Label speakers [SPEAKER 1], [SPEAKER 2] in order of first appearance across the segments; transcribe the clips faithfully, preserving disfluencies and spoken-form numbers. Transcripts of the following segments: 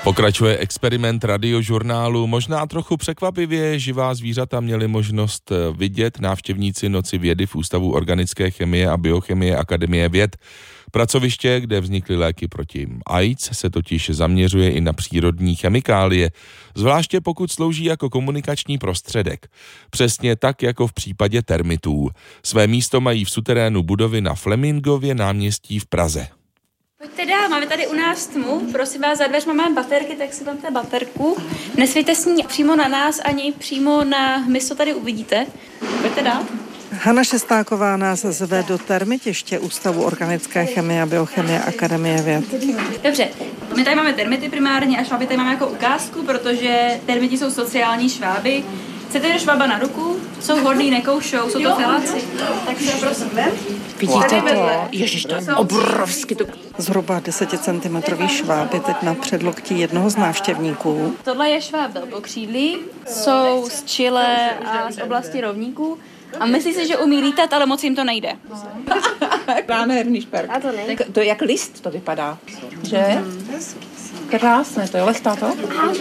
[SPEAKER 1] Pokračuje experiment Radiožurnálu. Možná trochu překvapivě živá zvířata měli možnost vidět návštěvníci Noci vědy v Ústavu organické chemie a biochemie Akademie věd. Pracoviště, kde vznikly léky proti AIDS, se totiž zaměřuje i na přírodní chemikálie, zvláště pokud slouží jako komunikační prostředek. Přesně tak, jako v případě termitů. Své místo mají v suterénu budovy na Flemingově náměstí v Praze.
[SPEAKER 2] Pojďte dál, máme tady u nás tmu, prosím vás, za dveřma máme baterky, tak si vemte baterku. Nesvějte s ní přímo na nás, ani přímo na hmyz, co tady uvidíte. Pojďte dál.
[SPEAKER 3] Hana Šestáková nás zve do termitiště Ústavu organické chemie a biochemie Akademie věd.
[SPEAKER 2] Dobře, my tady máme termity primárně a šváby tady máme jako ukázku, protože termiti jsou sociální šváby. Chcete švába na ruku? Jsou hodný, nekoušou, jsou to filáci. Tak se prosím.
[SPEAKER 4] Vidíte to? Ježiš, to je obrovský.
[SPEAKER 3] Zhruba deseticentimetrový šváb je teď na předloktí jednoho z návštěvníků.
[SPEAKER 2] Tohle je šváb velbokřídlý, jsou z Chile a z oblasti rovníků. A myslí si, že umí lítat, ale moc jim to nejde.
[SPEAKER 4] Nádherný šperk.
[SPEAKER 5] A to ne.
[SPEAKER 4] To je jak list to vypadá, že? Krásné, to je lechtá to?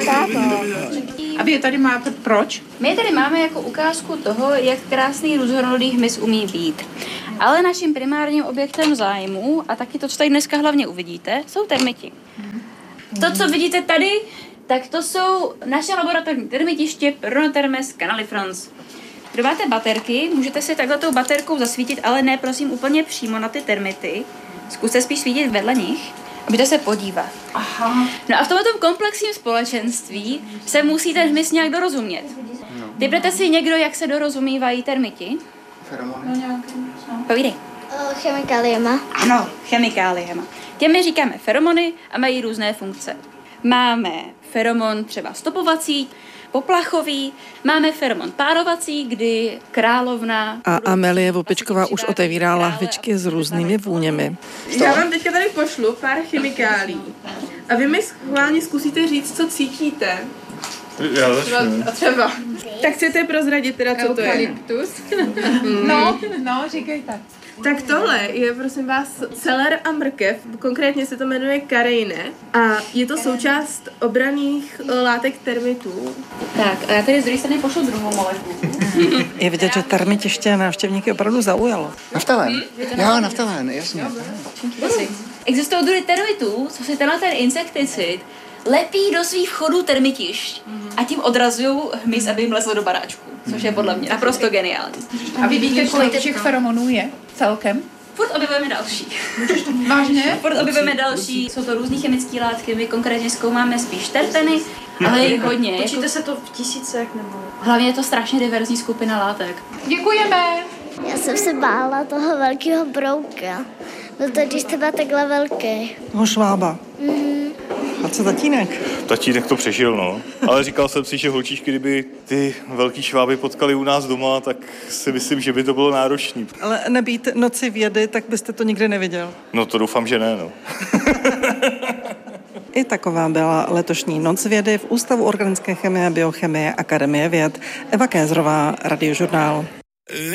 [SPEAKER 4] A vy je tady máte proč?
[SPEAKER 2] My je tady máme jako ukázku toho, jak krásný různorodý hmyz umí být. Ale naším primárním objektem zájmu, a taky to, co tady dneska hlavně uvidíte, jsou termiti. To, co vidíte tady, tak to jsou naše laboratorní termitiště Pronotermes canalifrons. Kdo máte baterky, můžete si takhle tou baterkou zasvítit, ale ne prosím úplně přímo na ty termity. Zkuste spíš svítit vedle nich, abyste se podívat.
[SPEAKER 4] Aha.
[SPEAKER 2] No a v tomto komplexním společenství se musí ten hmyz nějak dorozumět. Vybrete si někdo, jak se dorozumívají termiti?
[SPEAKER 4] Feromony.
[SPEAKER 2] No, povídej.
[SPEAKER 5] Uh, chemikáliema.
[SPEAKER 2] Ano, chemikáliema. Těmi říkáme feromony a mají různé funkce. Máme feromon třeba stopovací, poplachový, máme feromon párovací, kdy královna...
[SPEAKER 3] A Amelie Vopečková už otevírá lahvičky s různými vůněmi.
[SPEAKER 6] Já vám teďka tady pošlu pár chemikálií a vy mi schválně zkusíte říct, co cítíte.
[SPEAKER 7] Já začnu.
[SPEAKER 6] A třeba. Tak chcete prozradit teda, co to je?
[SPEAKER 4] Eukalyptus. No, no, říkej tak.
[SPEAKER 6] Tak tohle je, prosím vás, celer a mrkev, konkrétně se to jmenuje kareine a je to součást obranných látek termitů.
[SPEAKER 2] Tak, a já tady z druhé strany pošlu druhou molekulu.
[SPEAKER 3] Je vidět, že termitiště návštěvníky opravdu zaujalo.
[SPEAKER 8] Naftalen. Jo, naftalen, jasně.
[SPEAKER 2] Existují druhy termitů, co si tenhle ten insekticid lepí do svých vchodů termitišť a tím odrazují hmyz, aby jim lezl do baráčku, což je podle mě naprosto geniální.
[SPEAKER 4] A vy víte, kolik těch feromonů je celkem?
[SPEAKER 2] Furt objevujeme další.
[SPEAKER 4] Vážně?
[SPEAKER 2] Furt objevujeme další. Jsou to různý chemické látky, my konkrétně zkoumáme spíš terpeny, ale je hodně.
[SPEAKER 6] Počíte
[SPEAKER 2] jako...
[SPEAKER 6] se to v tisícech nebo?
[SPEAKER 2] Hlavně je to strašně diverzní skupina látek.
[SPEAKER 4] Děkujeme.
[SPEAKER 5] Já jsem se bála toho velkého brouka. Byl to, když to byl takhle velký.
[SPEAKER 3] Toho švába.
[SPEAKER 5] Mm-hmm.
[SPEAKER 3] A co tatínek?
[SPEAKER 7] Tatínek to přežil, no. Ale říkal jsem si, že holčičky, kdyby ty velký šváby potkali u nás doma, tak si myslím, že by to bylo náročný.
[SPEAKER 3] Ale nebýt Noci vědy, tak byste to nikdy neviděl.
[SPEAKER 7] No to doufám, že ne, no.
[SPEAKER 3] I taková byla letošní Noc vědy v Ústavu organické chemie a biochemie Akademie věd. Eva Kézrová, Radiožurnál.